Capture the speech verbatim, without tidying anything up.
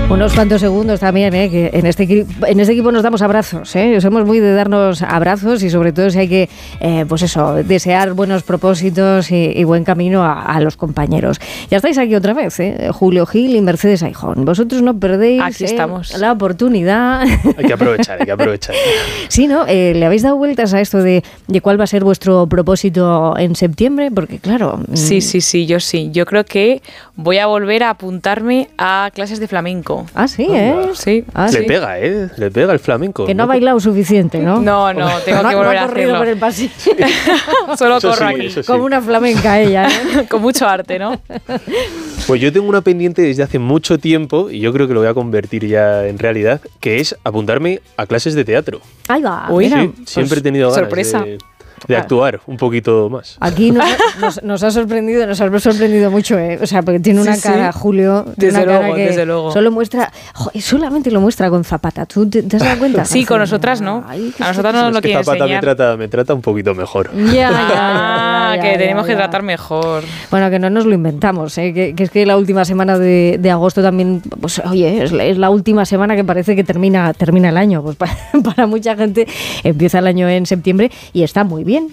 Unos cuantos segundos también, ¿eh? Que en este, en este equipo nos damos abrazos, ¿eh? Somos muy de darnos abrazos y sobre todo si hay que, eh, pues eso, desear buenos propósitos y, y buen camino a, a los compañeros. Ya estáis aquí otra vez, ¿eh? Julio Gil y Mercedes Aijón. Vosotros no perdéis aquí estamos. Eh, la oportunidad. Hay que aprovechar, hay que aprovechar. Sí, ¿no? Eh, ¿Le habéis dado vueltas a esto de, de cuál va a ser vuestro propósito en septiembre? Porque claro... Sí, sí, sí, yo sí. Yo creo que voy a volver a apuntarme a clases de flamenco. Ah, sí, ¿eh? Sí. Ah, Le sí. pega, ¿eh? Le pega el flamenco. Que no ha bailado suficiente, ¿no? No, no, tengo no, que volver no ha a corrido hacerlo. por el pasillo. Solo Eso corro sí, aquí. eso sí. Como una flamenca ella, ¿no? Con mucho arte, ¿no? Pues yo tengo una pendiente desde hace mucho tiempo y yo creo que lo voy a convertir ya en realidad, que es apuntarme a clases de teatro. Ahí va. Uy, mira. Sí, siempre he tenido ganas sorpresa. de, de actuar un poquito más. Aquí nos, nos, nos ha sorprendido, nos ha sorprendido mucho, ¿eh? O sea, porque tiene una Sí, cara, sí. Julio, Desde una cara luego, que desde luego. solo muestra, jo, solamente lo muestra con Zapata. ¿Tú te, te has dado cuenta? Sí, con nosotras no. Ay, qué A nosotras no nos Es lo que quieren Zapata me enseñar. trata, me trata un poquito mejor. Ya, ya, ya, Ah, ya, que ya, tenemos ya. que tratar mejor. Bueno, que no nos lo inventamos, ¿eh? que, que es que la última semana de, de agosto también, pues oye, es la, es la última semana que parece que termina, termina el año. Pues para, para mucha gente empieza el año en septiembre y está muy bien.